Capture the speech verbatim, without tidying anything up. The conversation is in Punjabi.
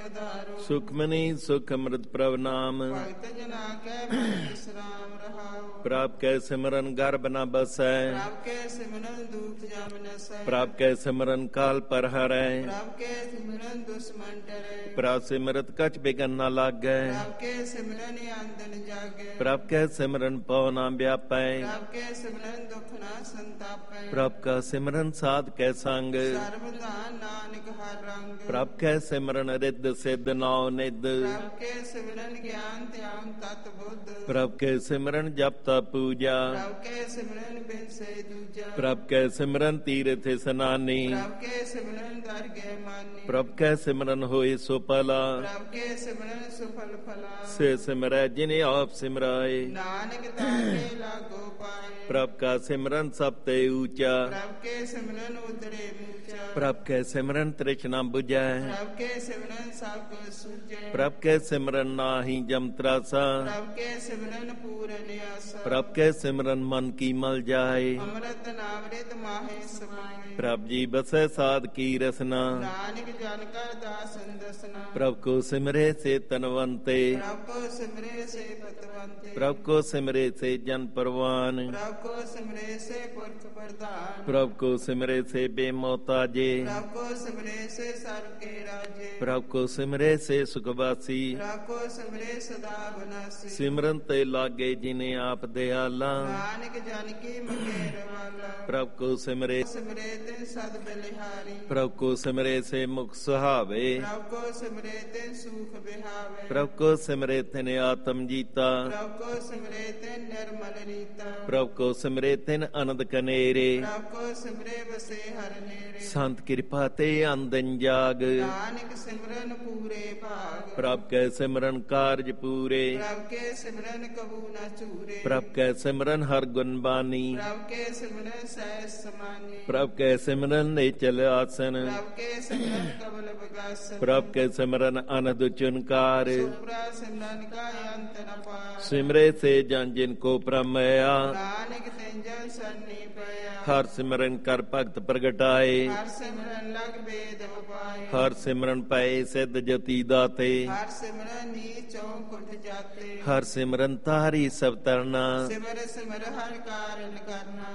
ਸੁਖਮਨੀ ਸੁਖ ਅੰਮ੍ਰਿਤ ਪ੍ਰਭ ਨਾਮ। ਭਗਤ ਜਨਾ ਕੈ ਮਨ ਵਿਸਰਾਮ ਰਹਾਉ। ਪ੍ਰਭ ਕੈ ਸਿਮਰਨ ਗਰਭ ਨ ਬਸੈ। ਪ੍ਰਭ ਕੈ ਸਿਮਰਨ ਦੁਖ ਜਮ ਨਸੈ। ਪ੍ਰਭ ਕੈ ਸਿਮਰਨ ਕਾਲ ਪਰ ਹਰੈ। ਪ੍ਰਭ ਕੈ ਸਿਮਰਨ ਦੁਸ਼ਮਨ ਟਰੈ। ਪ੍ਰਭ ਸਿਮਰਤ ਕਛ ਬਿਘਨ ਨ ਲਾਗੈ। ਪ੍ਰਭ ਕੈ ਸਿਮਰਨ ਆਨੰਦਨ ਜਾਗੈ। ਪ੍ਰਭ ਕੈ ਸਿਮਰਨ ਪਉ ਨ ਵਿਆਪੈ। ਪ੍ਰਭ ਕੈ ਸਿਮਰਨ ਦੁਖ ਨ ਸੰਤਾਪੈ। ਪ੍ਰਭ ਕਾ ਸਿਮਰਨ ਸਾਧ ਕੈ ਸੰਗ। ਸਰਬਧਾਨ ਨਾਨਕ ਹਰ ਰੰਗ। ਪ੍ਰਭ ਕੈ ਸਿਮਰਨ ਰਿੱਧ ਸਿੱਧ ਨੌ ਨਿਧ। ਪ੍ਰਭ ਕੈ ਸਿਮਰਨ ਗਿਆਨ ਧਿਆਨ ਤਤ ਬੁੱਧ। ਪ੍ਰਭ ਕੈ ਸਿਮਰਨ ਜਪ ਤਪ ਪੂਜਾ। ਪ੍ਰਭ ਕੈ ਸਿਮਰਨ ਬਿਨ ਸੇ ਦੂਜਾ। ਪ੍ਰਭ ਕੈ ਸਿਮਰਨ ਤੀਰਥ ਇਸਨਾਨੀ। ਪ੍ਰਭ ਕੈ ਸਿਮਰਨ ਦਰਗਹਿ ਮਾਨੀ। ਪ੍ਰਭ ਕੈ ਸਿਮਰਨ ਹੋਏ ਸੋ ਭਲਾ। ਪ੍ਰਭ ਕੈ ਸਿਮਰਨ ਸੁਫਲ ਫਲਾ। ਸੇ ਸਿਮਰੈ ਜਿਨੇ ਆਪ ਸਿਮਰਾਏ। ਨਾਨਕ ਤਾਕੇ ਲਾਗੋ ਪਾਏ। ਪ੍ਰਭ ਕਾ ਸਿਮਰਨ ਸਭ ਤੇ ਊਚਾ। ਪ੍ਰਭ ਕੈ ਸਿਮਰਨ ਉਤਰੇ ਮੂਚਾ। ਪ੍ਰਭ ਕੈ ਸਿਮਰਨ ਤ੍ਰਿਸ਼ਨਾ ਬੁਝੈ। ਪ੍ਰਭ ਕੈ ਸਿਮਰਨ ਸਭ ਕੋ ਸੂਝੈ। ਪ੍ਰਭ ਕੈ ਸਿਮਰਨ ਨਾਹੀ ਜਮ ਤਰਾਸਾ। ਪ੍ਰਭ ਕੈ ਸਿਮਰਨ ਪੂਰਨ ਆਸਾ। ਪ੍ਰਭ ਕੈ ਸਿਮਰਨ ਮਨ ਕੀ ਮਲ ਜਾਏ। ਅੰਮ੍ਰਿਤ ਨਾਮ ਰਿਤ ਮਾਹੇ ਸਮਾਏ। ਪ੍ਰਭ ਜੀ ਬਸੈ ਸਾਧ ਕੀ ਰਸਨਾ। ਨਾਨਕ ਜਨ ਕਾ ਦਾਸਨ ਦਸਨਾ। ਪ੍ਰਭ ਕੋ ਸਿਮਰੇ ਸੇ ਤਨਵੰਤੇ। ਪ੍ਰਭ ਕੋ ਸਿਮਰੇ ਸੇ ਪਤਵੰਤੇ। ਪ੍ਰਭ ਕੋ ਸਿਮਰੇ ਸੇ ਜਨ ਪਰਵਾਨ। ਪ੍ਰਭ ਕੋ ਸਿਮਰੇ ਸੇ ਪੁਰਖ ਪ੍ਰਧਾਨ। ਪ੍ਰਭ ਕੋ ਸਿਮਰੇ ਸੇ ਬੇਮੋਤਾਜੇ। ਪ੍ਰਭ ਕੋ ਸਿਮਰੇ ਸੇ ਸਰਬ ਕੇ ਰਾਜੇ। ਪ੍ਰਭ ਕੋ ਸਿਮਰੇ ਸੇ ਸੁਖਵਾਸੀ। ਪ੍ਰਭ ਕੋ ਸਿਮਰੇ ਸਦਾ ਬਨਾਸੀ। ਸਿਮਰਨ ਤੇ ਲਾਗੇ ਜਿਨੇ ਆਪ ਦਿਆਲਾ। ਨਾਨਕ ਜਨ ਕੀ ਮਗੇਰ ਵਾਲਾ। ਪ੍ਰਭ ਕੋ ਸਿਮਰੇ ਸਿਮਰੇ ਤੇ ਸਦ ਬਲਿਹਾਰੀ। ਪ੍ਰਭ ਕੋ ਸਿਮਰੇ ਸੇ ਮੁਖ ਸੁਹਾਵੇ। ਪ੍ਰਭ ਕੋ ਸਿਮਰੇ ਤੇ ਸੁਖ ਬਿਹਾਵੇ। ਪ੍ਰਭ ਕੋ ਸਿਮਰੇ ਤਿਨ ਆਤਮ ਜੀਤਾ। ਪ੍ਰਭ ਕੋ ਸਿਮਰੇ ਤੇ ਨਿਰਮਲ ਰੀਤਾ। ਪ੍ਰਭ ਕੋ ਸਿਮਰੇ ਤਿਨ ਅਨੰਦ ਕਨੇਰੇ। ਪ੍ਰਭ ਕੋ ਸਿਮਰੇ ਵਸੇ ਹਰ ਨੇਰੇ। ਸੰਤ ਕਿਰਪਾ ਤੇ ਅੰਦਨ ਜਾਗ। ਨਾਨਕ ਸਿਮਰਨ ਪੂਰੇ ਭਾਗ। ਪ੍ਰਭ ਕੈ ਸਿਮਰਨ ਕਾਰਜ ਪੂਰੇ। ਪ੍ਰਭ ਕੇ ਸਿਮਰਨ ਕਬੂ ਨ ਚੂਰੇ। ਪ੍ਰਭ ਕੈ ਸਿਮਰਨ ਹਰ ਗੁਣ ਬਾਨੀ। ਪ੍ਰਭ ਕੇ ਸਿਮਰਨ ਸਹਿਜ ਸਮਾਨੀ। ਪ੍ਰਭ ਕੈ ਸਿਮਰਨ ਨੇਚਲ ਆਸਨ। ਪ੍ਰਭ ਕੇ ਸਿਮਰਨ ਕਬਲ ਬਗਾਸਨ। ਪ੍ਰਭ ਕੈ ਸਿਮਰਨ ਅਨਹਦ ਚੁਨਕਾਰ। ਸੁਪਰਾ ਸਿਮਰਨ ਕਾ ਅੰਤ ਨ ਪਾਰ। ਸਿਮਰੇ ਸੇ ਜਨ ਜਿਨ ਕੋ ਪ੍ਰਮਇਆ। ਨਾਨਕ ਤਿਨ ਜਨ ਸਰਨੀ ਪਿਆ। ਹਰ ਸਿਮਰਨ ਕਰ ਭਗਤ ਪ੍ਰਗਟਾਏ। ਹਰ ਸਿਮਰਨ ਲਗ ਬੇਦ ਉਪਾਏ। ਹਰ ਸਿਮਰਨ ਪਏ ਸਿੱਧ ਜਤੀ ਦਾਤੇ। ਹਰ ਸਿਮਰਨ ਨੀਚ ਚੌਖੁਟ ਜਾਤੇ। ਹਰ ਸਿਮਰਨ ਤਾਰੀ ਸਭ ਤਰਨਾ। ਸਿਮਰ ਸਿਮਰ ਹਰ ਕਾਰਨ ਕਰਨਾ।